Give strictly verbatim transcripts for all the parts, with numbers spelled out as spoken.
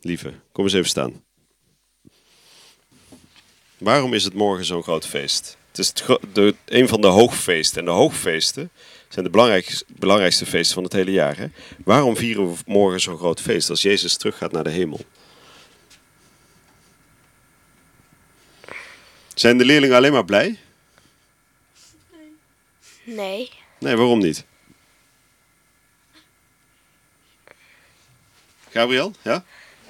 lieve, kom eens even staan. Waarom is het morgen zo'n groot feest? Het is het gro- de, een van de hoogfeesten. En de hoogfeesten zijn de belangrijkste, belangrijkste feesten van het hele jaar. Hè? Waarom vieren we morgen zo'n groot feest als Jezus teruggaat naar de hemel? Zijn de leerlingen alleen maar blij? Nee. Nee, waarom niet? Gabriel, ja?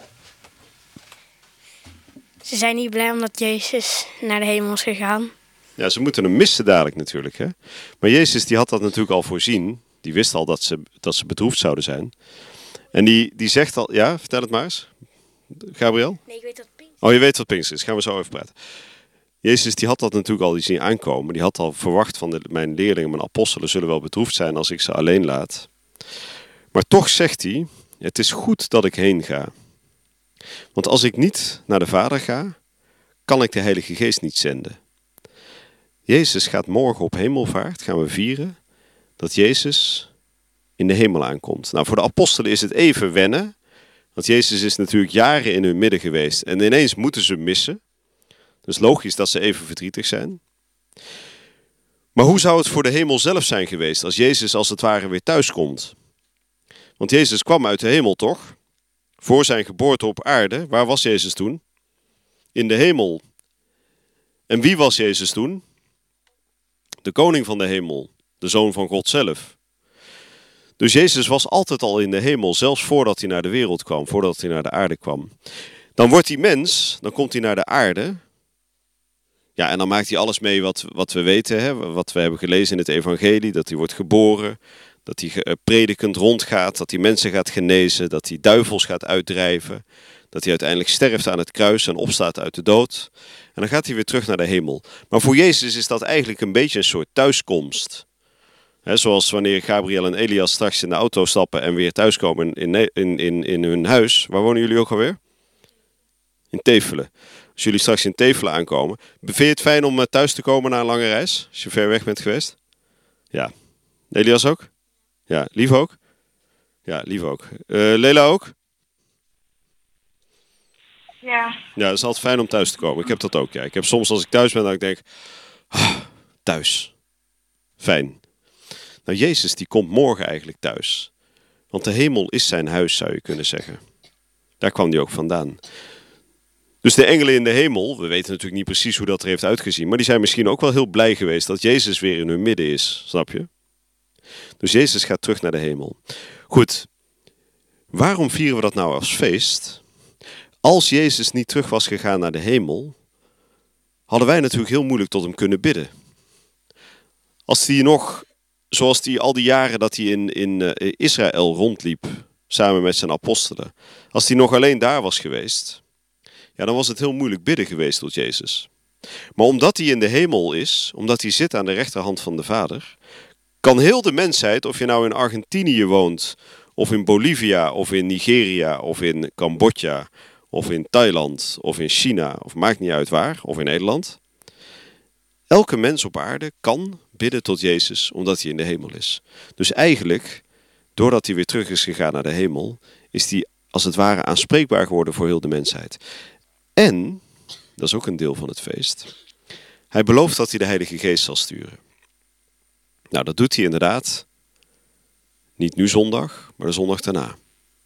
Ze zijn niet blij omdat Jezus naar de hemel is gegaan. Ja, ze moeten hem missen dadelijk natuurlijk. Hè? Maar Jezus die had dat natuurlijk al voorzien. Die wist al dat ze, dat ze bedroefd zouden zijn. En die, die zegt al... Ja, vertel het maar eens. Gabriel? Nee, ik weet dat Pink. Oh, je weet wat Pinkster is. Gaan we zo even praten. Jezus die had dat natuurlijk al zien aankomen. Die had al verwacht van de, mijn leerlingen, mijn apostelen zullen wel bedroefd zijn als ik ze alleen laat. Maar toch zegt hij, het is goed dat ik heen ga. Want als ik niet naar de Vader ga, kan ik de Heilige Geest niet zenden. Jezus gaat morgen op hemelvaart, gaan we vieren, dat Jezus in de hemel aankomt. Nou, voor de apostelen is het even wennen, want Jezus is natuurlijk jaren in hun midden geweest. En ineens moeten ze hem missen. Dus logisch dat ze even verdrietig zijn. Maar hoe zou het voor de hemel zelf zijn geweest als Jezus als het ware weer thuis komt? Want Jezus kwam uit de hemel, toch? Voor zijn geboorte op aarde, waar was Jezus toen? In de hemel. En wie was Jezus toen? De koning van de hemel, de zoon van God zelf. Dus Jezus was altijd al in de hemel, zelfs voordat hij naar de wereld kwam, voordat hij naar de aarde kwam. Dan wordt hij mens, dan komt hij naar de aarde. Ja, en dan maakt hij alles mee wat, wat we weten, hè? Wat we hebben gelezen in het evangelie, dat hij wordt geboren, dat hij predikend rondgaat, dat hij mensen gaat genezen, dat hij duivels gaat uitdrijven, dat hij uiteindelijk sterft aan het kruis en opstaat uit de dood. En dan gaat hij weer terug naar de hemel. Maar voor Jezus is dat eigenlijk een beetje een soort thuiskomst. He, zoals wanneer Gabriel en Elias straks in de auto stappen en weer thuiskomen in, in, in, in hun huis. Waar wonen jullie ook alweer? In Tevelen. Als jullie straks in Tevelen aankomen. Vind je het fijn om thuis te komen na een lange reis? Als je ver weg bent geweest? Ja. Elias ook? Ja. Lief ook? Ja, Lief ook. Uh, Lela ook? Ja. Ja, het is altijd fijn om thuis te komen. Ik heb dat ook, ja. Ik heb soms als ik thuis ben, dat ik denk... Ah, thuis. Fijn. Nou, Jezus die komt morgen eigenlijk thuis. Want de hemel is zijn huis, zou je kunnen zeggen. Daar kwam hij ook vandaan. Dus de engelen in de hemel, we weten natuurlijk niet precies hoe dat er heeft uitgezien, maar die zijn misschien ook wel heel blij geweest dat Jezus weer in hun midden is, snap je? Dus Jezus gaat terug naar de hemel. Goed, waarom vieren we dat nou als feest? Als Jezus niet terug was gegaan naar de hemel, hadden wij natuurlijk heel moeilijk tot hem kunnen bidden. Als hij nog, zoals hij al die jaren dat hij in, in uh, Israël rondliep, samen met zijn apostelen, als hij nog alleen daar was geweest, ja, dan was het heel moeilijk bidden geweest tot Jezus. Maar omdat hij in de hemel is, omdat hij zit aan de rechterhand van de Vader, kan heel de mensheid, of je nou in Argentinië woont, of in Bolivia, of in Nigeria, of in Cambodja, of in Thailand, of in China, of maakt niet uit waar, of in Nederland. Elke mens op aarde kan bidden tot Jezus, omdat hij in de hemel is. Dus eigenlijk, doordat hij weer terug is gegaan naar de hemel, is hij als het ware aanspreekbaar geworden voor heel de mensheid. En, dat is ook een deel van het feest, hij belooft dat hij de Heilige Geest zal sturen. Nou, dat doet hij inderdaad. Niet nu zondag, maar de zondag daarna.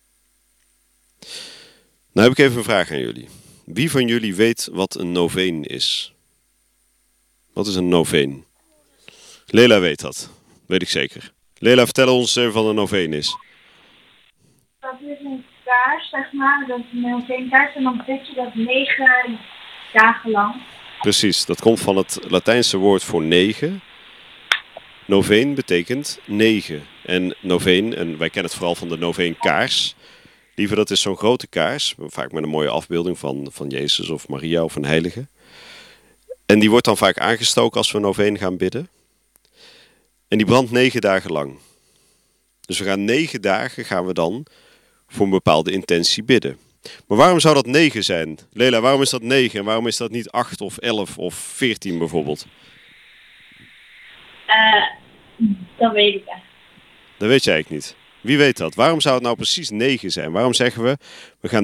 Nou heb ik even een vraag aan jullie. Wie van jullie weet wat een noveen is? Wat is een noveen? Lela weet dat. Weet ik zeker. Lela, vertel ons even wat een noveen is. Dat is een kaars, zeg maar. Dat is een noveenkaars en dan bid je dat negen dagen lang. Precies, dat komt van het Latijnse woord voor negen. Noveen betekent negen. En noveen, en wij kennen het vooral van de noveenkaars. Liever, dat is zo'n grote kaars, vaak met een mooie afbeelding van, van Jezus of Maria of een heilige. En die wordt dan vaak aangestoken als we noveen gaan bidden. En die brandt negen dagen lang. Dus we gaan negen dagen gaan we dan voor een bepaalde intentie bidden. Maar waarom zou dat negen zijn? Lela, waarom is dat negen en waarom is dat niet acht of elf of veertien bijvoorbeeld? Uh, dat weet ik echt. Dat weet je eigenlijk niet. Wie weet dat? Waarom zou het nou precies negen zijn? Waarom zeggen we, we gaan